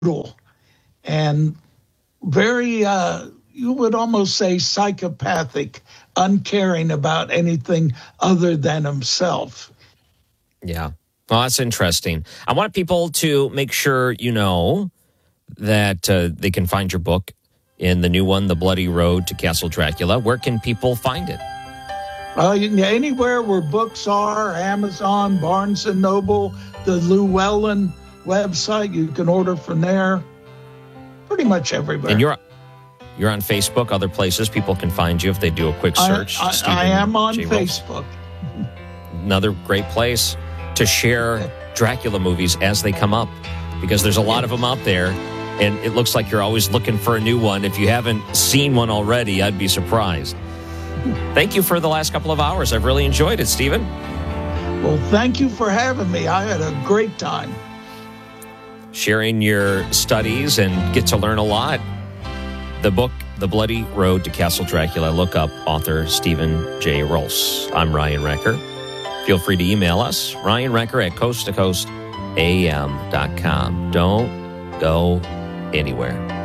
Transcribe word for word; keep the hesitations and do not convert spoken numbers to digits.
brutal and very, uh, you would almost say psychopathic, uncaring about anything other than himself. Yeah. Well, that's interesting. I want people to make sure you know that uh, they can find your book in the new one, The Bloody Road to Castle Dracula. Where can people find it? Uh, anywhere where books are, Amazon, Barnes and Noble, the Llewellyn website, you can order from there. Pretty much everywhere. And you're you're on Facebook, other places people can find you if they do a quick search. I, I, I am on J. Facebook. Another great place to share Dracula movies as they come up, because there's a lot of them out there, and it looks like you're always looking for a new one. If you haven't seen one already, I'd be surprised. Thank you for the last couple of hours. I've really enjoyed it, Stephen. Well, thank you for having me. I had a great time. Sharing your studies and get to learn a lot. The book, The Bloody Road to Castle Dracula. Look up author Stephen J. Rolfs. I'm Ryan Recker. Feel free to email us, Ryan Recker at coast to coast a m dot com. Don't go anywhere.